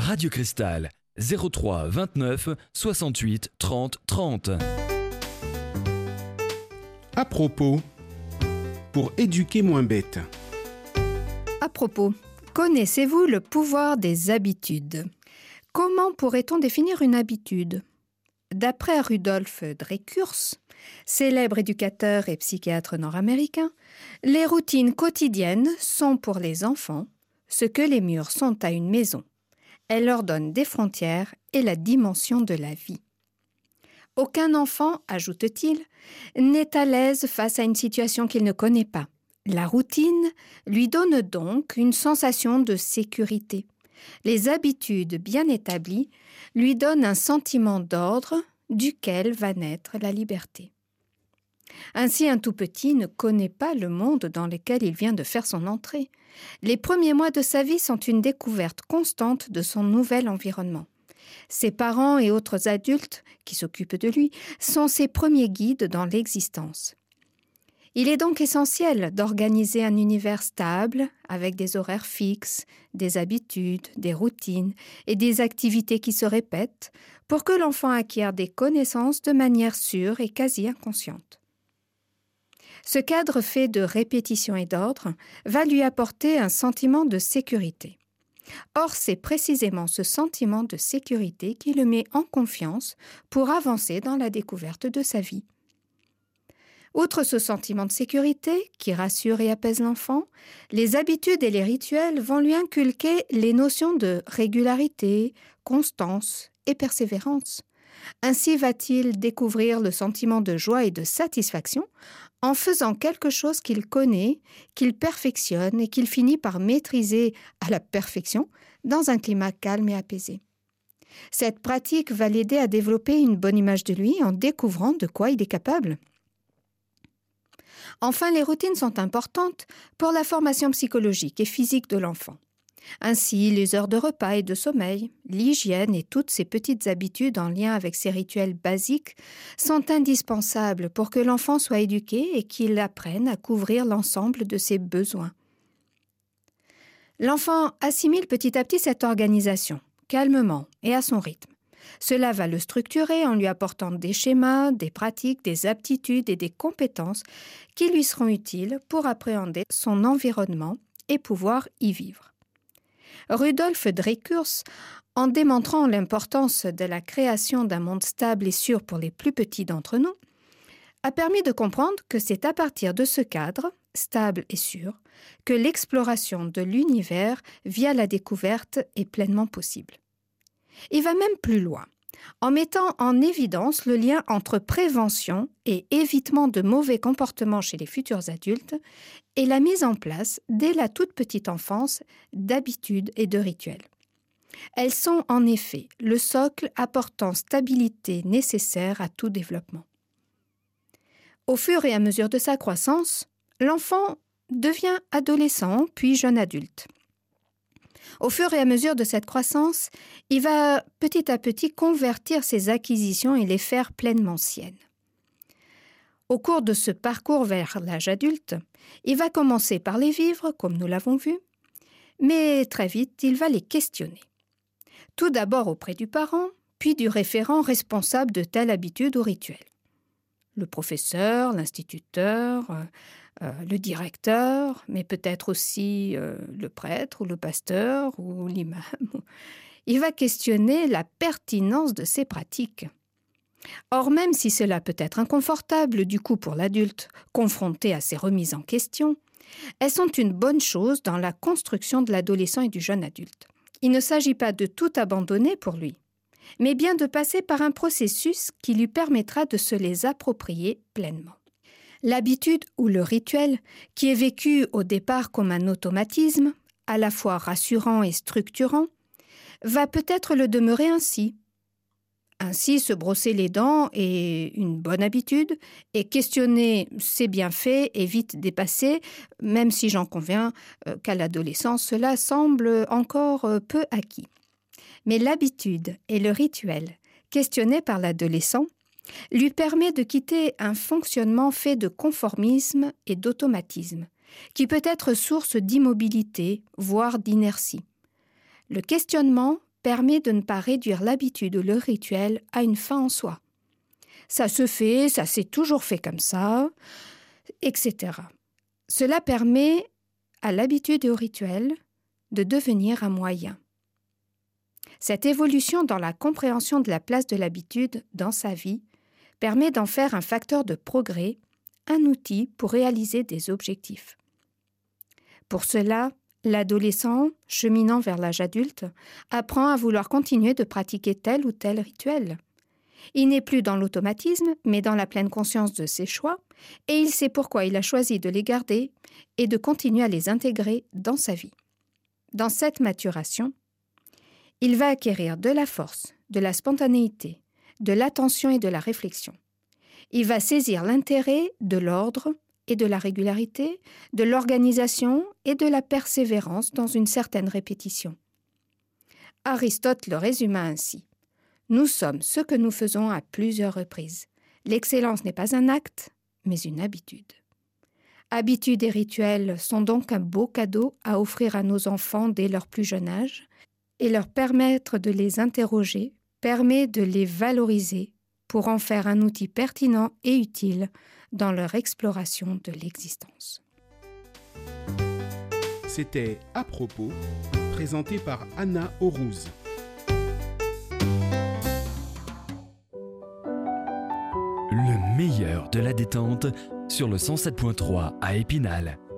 Radio Cristal, 03 29 68 30 30. À propos, pour éduquer moins bête. À propos, connaissez-vous le pouvoir des habitudes ? Comment pourrait-on définir une habitude ? D'après Rudolf Dreikurs, célèbre éducateur et psychiatre nord-américain, les routines quotidiennes sont pour les enfants ce que les murs sont à une maison. Elles leur donnent des frontières et la dimension de la vie. Aucun enfant, ajoute-t-il, n'est à l'aise face à une situation qu'il ne connaît pas. La routine lui donne donc une sensation de sécurité. Les habitudes bien établies lui donnent un sentiment d'ordre duquel va naître la liberté. Ainsi, un tout petit ne connaît pas le monde dans lequel il vient de faire son entrée. Les premiers mois de sa vie sont une découverte constante de son nouvel environnement. Ses parents et autres adultes qui s'occupent de lui sont ses premiers guides dans l'existence. Il est donc essentiel d'organiser un univers stable avec des horaires fixes, des habitudes, des routines et des activités qui se répètent pour que l'enfant acquiert des connaissances de manière sûre et quasi inconsciente. Ce cadre fait de répétition et d'ordre va lui apporter un sentiment de sécurité. Or, c'est précisément ce sentiment de sécurité qui le met en confiance pour avancer dans la découverte de sa vie. Outre ce sentiment de sécurité qui rassure et apaise l'enfant, les habitudes et les rituels vont lui inculquer les notions de régularité, constance et persévérance. Ainsi va-t-il découvrir le sentiment de joie et de satisfaction en faisant quelque chose qu'il connaît, qu'il perfectionne et qu'il finit par maîtriser à la perfection dans un climat calme et apaisé. Cette pratique va l'aider à développer une bonne image de lui en découvrant de quoi il est capable. Enfin, les routines sont importantes pour la formation psychologique et physique de l'enfant. Ainsi, les heures de repas et de sommeil, l'hygiène et toutes ces petites habitudes en lien avec ces rituels basiques sont indispensables pour que l'enfant soit éduqué et qu'il apprenne à couvrir l'ensemble de ses besoins. L'enfant assimile petit à petit cette organisation, calmement et à son rythme. Cela va le structurer en lui apportant des schémas, des pratiques, des aptitudes et des compétences qui lui seront utiles pour appréhender son environnement et pouvoir y vivre. Rudolf Dreikurs, en démontrant l'importance de la création d'un monde stable et sûr pour les plus petits d'entre nous, a permis de comprendre que c'est à partir de ce cadre, stable et sûr, que l'exploration de l'univers via la découverte est pleinement possible. Il va même plus loin, en mettant en évidence le lien entre prévention et évitement de mauvais comportements chez les futurs adultes et la mise en place, dès la toute petite enfance, d'habitudes et de rituels. Elles sont en effet le socle apportant stabilité nécessaire à tout développement. Au fur et à mesure de sa croissance, l'enfant devient adolescent puis jeune adulte. Au fur et à mesure de cette croissance, il va petit à petit convertir ses acquisitions et les faire pleinement siennes. Au cours de ce parcours vers l'âge adulte, il va commencer par les vivre, comme nous l'avons vu, mais très vite, il va les questionner. Tout d'abord auprès du parent, puis du référent responsable de telle habitude ou rituel. Le professeur, l'instituteur, le directeur, mais peut-être aussi le prêtre ou le pasteur ou l'imam. Il va questionner la pertinence de ces pratiques. Or, même si cela peut être inconfortable du coup pour l'adulte, confronté à ces remises en question, elles sont une bonne chose dans la construction de l'adolescent et du jeune adulte. Il ne s'agit pas de tout abandonner pour lui, mais bien de passer par un processus qui lui permettra de se les approprier pleinement. L'habitude ou le rituel, qui est vécu au départ comme un automatisme, à la fois rassurant et structurant, va peut-être le demeurer ainsi. Ainsi, se brosser les dents est une bonne habitude et questionner ses bienfaits est vite dépassé, même si j'en conviens qu'à l'adolescence, cela semble encore peu acquis. Mais l'habitude et le rituel questionnés par l'adolescent lui permet de quitter un fonctionnement fait de conformisme et d'automatisme, qui peut être source d'immobilité, voire d'inertie. Le questionnement permet de ne pas réduire l'habitude ou le rituel à une fin en soi. Ça se fait, ça s'est toujours fait comme ça, etc. Cela permet à l'habitude et au rituel de devenir un moyen. Cette évolution dans la compréhension de la place de l'habitude dans sa vie permet d'en faire un facteur de progrès, un outil pour réaliser des objectifs. Pour cela, l'adolescent, cheminant vers l'âge adulte, apprend à vouloir continuer de pratiquer tel ou tel rituel. Il n'est plus dans l'automatisme, mais dans la pleine conscience de ses choix, et il sait pourquoi il a choisi de les garder et de continuer à les intégrer dans sa vie. Dans cette maturation, il va acquérir de la force, de la spontanéité, de l'attention et de la réflexion. Il va saisir l'intérêt de l'ordre et de la régularité, de l'organisation et de la persévérance dans une certaine répétition. Aristote le résuma ainsi. Nous sommes ce que nous faisons à plusieurs reprises. L'excellence n'est pas un acte, mais une habitude. Habitudes et rituels sont donc un beau cadeau à offrir à nos enfants dès leur plus jeune âge, et leur permettre de les interroger permet de les valoriser pour en faire un outil pertinent et utile dans leur exploration de l'existence. C'était À propos, présenté par Anna Aurouz. Le meilleur de la détente sur le 107.3 à Épinal.